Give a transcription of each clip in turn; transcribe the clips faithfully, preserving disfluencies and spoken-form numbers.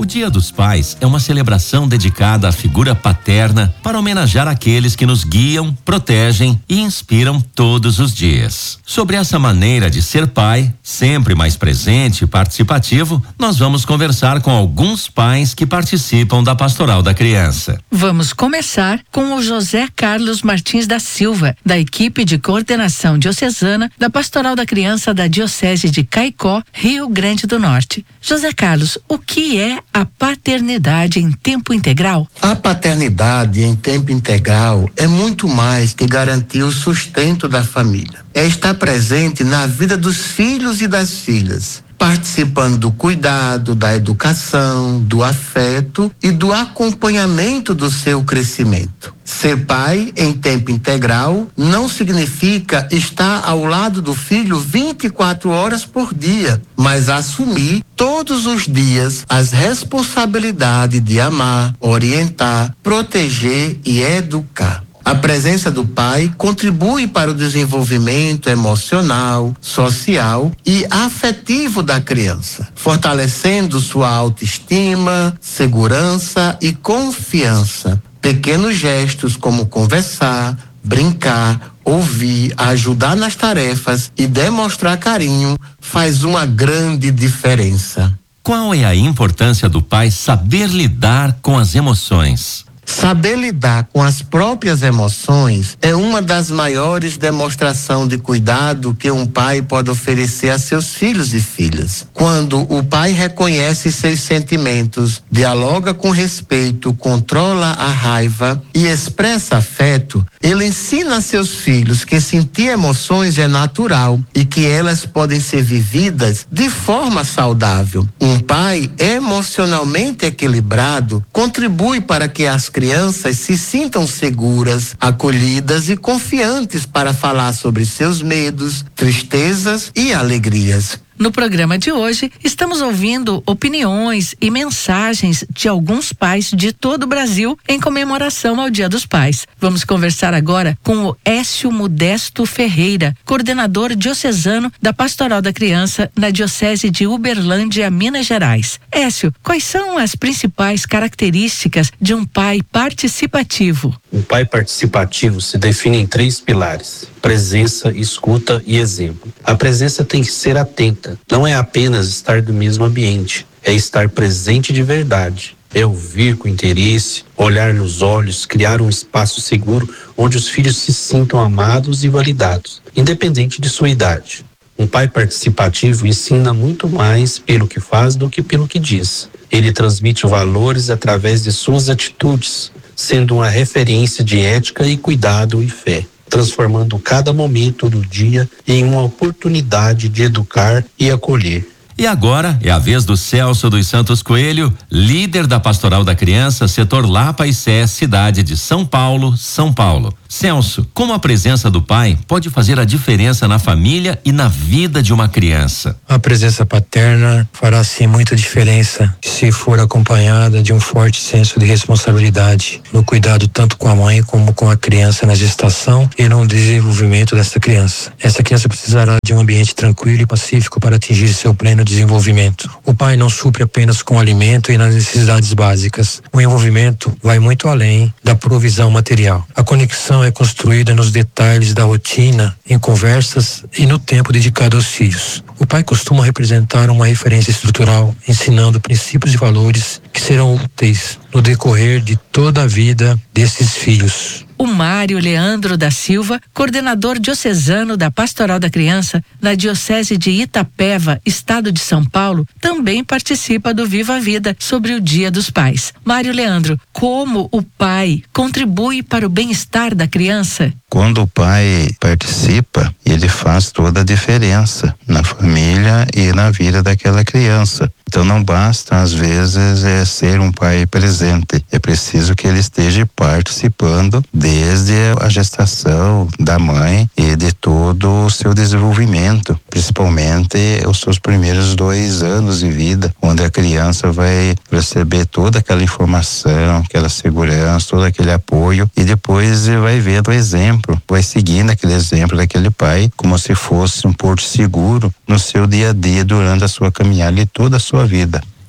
O Dia dos Pais é uma celebração dedicada à figura paterna para homenagear aqueles que nos guiam, protegem e inspiram todos os dias. Sobre essa maneira de ser pai, sempre mais presente e participativo, nós vamos conversar com alguns pais que participam da Pastoral da Criança. Vamos começar com o José Carlos Martins da Silva, da equipe de coordenação diocesana da Pastoral da Criança da Diocese de Caicó, Rio Grande do Norte. José Carlos, o que é a paternidade em tempo integral? A paternidade em tempo integral é muito mais que garantir o sustento da família. É estar presente na vida dos filhos e das filhas, participando do cuidado, da educação, do afeto e do acompanhamento do seu crescimento. Ser pai em tempo integral não significa estar ao lado do filho vinte e quatro horas por dia, mas assumir todos os dias as responsabilidades de amar, orientar, proteger e educar. A presença do pai contribui para o desenvolvimento emocional, social e afetivo da criança, fortalecendo sua autoestima, segurança e confiança. Pequenos gestos como conversar, brincar, ouvir, ajudar nas tarefas e demonstrar carinho faz uma grande diferença. Qual é a importância do pai saber lidar com as emoções? Saber lidar com as próprias emoções é uma das maiores demonstrações de cuidado que um pai pode oferecer a seus filhos e filhas. Quando o pai reconhece seus sentimentos, dialoga com respeito, controla a raiva e expressa afeto, ele ensina a seus filhos que sentir emoções é natural e que elas podem ser vividas de forma saudável. Um pai emocionalmente equilibrado contribui para que as crianças se sintam seguras, acolhidas e confiantes para falar sobre seus medos, tristezas e alegrias. No programa de hoje, estamos ouvindo opiniões e mensagens de alguns pais de todo o Brasil em comemoração ao Dia dos Pais. Vamos conversar agora com o Écio Modesto Ferreira, coordenador diocesano da Pastoral da Criança na Diocese de Uberlândia, Minas Gerais. Écio, quais são as principais características de um pai participativo? Um pai participativo se define em três pilares: presença, escuta e exemplo. A presença tem que ser atenta. Não é apenas estar do mesmo ambiente, é estar presente de verdade. É ouvir com interesse, olhar nos olhos, criar um espaço seguro onde os filhos se sintam amados e validados, independente de sua idade. Um pai participativo ensina muito mais pelo que faz do que pelo que diz. Ele transmite valores através de suas atitudes, sendo uma referência de ética e cuidado e fé, transformando cada momento do dia em uma oportunidade de educar e acolher. E agora é a vez do Celso dos Santos Coelho, líder da Pastoral da Criança, setor Lapa e Sé, cidade de São Paulo, São Paulo. Celso, como a presença do pai pode fazer a diferença na família e na vida de uma criança? A presença paterna fará sim muita diferença se for acompanhada de um forte senso de responsabilidade no cuidado tanto com a mãe como com a criança na gestação e no desenvolvimento dessa criança. Essa criança precisará de um ambiente tranquilo e pacífico para atingir seu pleno desenvolvimento. O pai não supre apenas com o alimento e nas necessidades básicas. O envolvimento vai muito além da provisão material. A conexão é construída nos detalhes da rotina, em conversas e no tempo dedicado aos filhos. O pai costuma representar uma referência estrutural, ensinando princípios e valores que serão úteis no decorrer de toda a vida desses filhos. O Mário Leandro da Silva, coordenador diocesano da Pastoral da Criança na Diocese de Itapeva, estado de São Paulo, também participa do Viva a Vida sobre o Dia dos Pais. Mário Leandro, como o pai contribui para o bem-estar da criança? Quando o pai participa, ele faz toda a diferença na família e na vida daquela criança. Então não basta, às vezes, é ser um pai presente. É preciso que ele esteja participando desde a gestação da mãe e de todo o seu desenvolvimento, principalmente os seus primeiros dois anos de vida, onde a criança vai receber toda aquela informação, aquela segurança, todo aquele apoio, e depois vai vendo o exemplo, vai seguindo aquele exemplo daquele pai como se fosse um porto seguro no seu dia a dia durante a sua caminhada e toda a sua vida.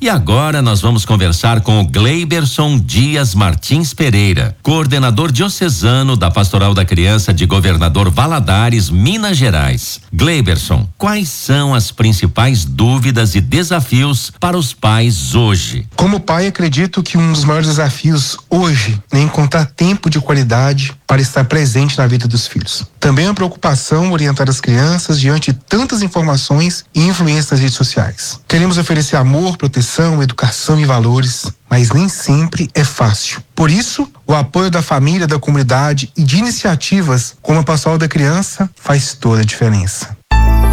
E agora nós vamos conversar com o Gleiberson Dias Martins Pereira, coordenador diocesano da Pastoral da Criança de Governador Valadares, Minas Gerais. Gleiberson, quais são as principais dúvidas e desafios para os pais hoje? Como pai, acredito que um dos maiores desafios hoje é encontrar tempo de qualidade para estar presente na vida dos filhos. Também é uma preocupação orientar as crianças diante de tantas informações e influências nas redes sociais. Queremos oferecer amor, proteção, educação e valores, mas nem sempre é fácil. Por isso, o apoio da família, da comunidade e de iniciativas como a Pastoral da Criança faz toda a diferença.